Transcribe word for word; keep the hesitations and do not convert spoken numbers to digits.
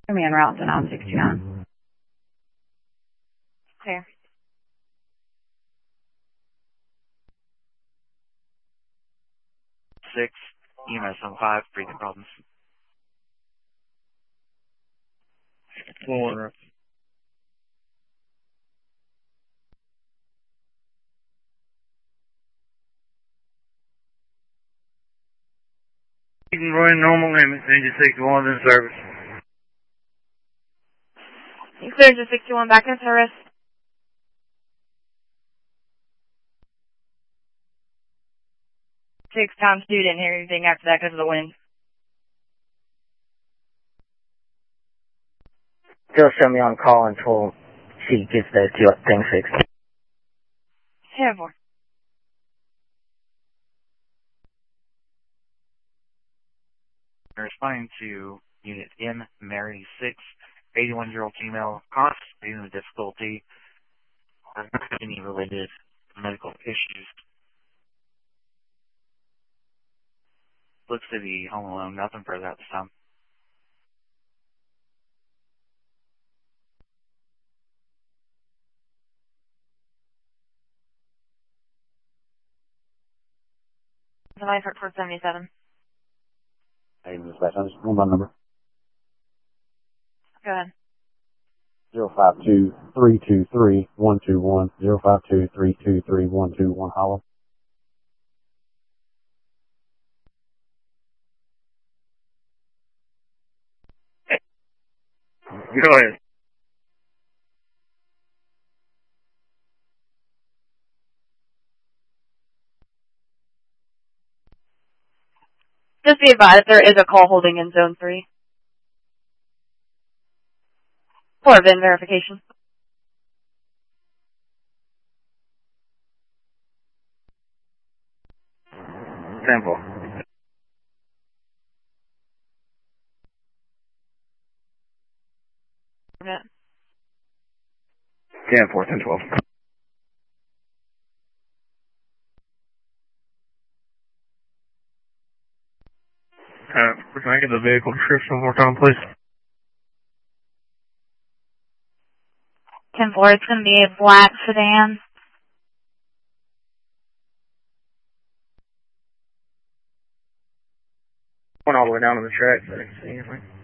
I'm en route to nine sixty-nine. Clear. Six, E M S on five, breathing problems. Four. You can run normal limits, engine sixty-one in service. You cleared to sixty-one back in service. Six times two, didn't hear anything after that because of the wind. Still show me on call until she gets the two thing fixed. ten four. Responding to Unit M, Mary six, eighty-one-year-old female, constituting the difficulty, or any related medical issues. Looks to be home alone, nothing further at this time. Somebody for four seventy-seven. Hey, Miss Bass, I just want my number. Go ahead. Zero five two three two three one two one zero five two three two three one two one hollow. Go ahead. Just be advised, there is a call holding in zone three. For V I N verification. Simple. Yeah. ten four, ten twelve. Uh, can I get the vehicle description one more time, please? ten four, it's going to be a black sedan. Went all the way down to the track, so I didn't see anything.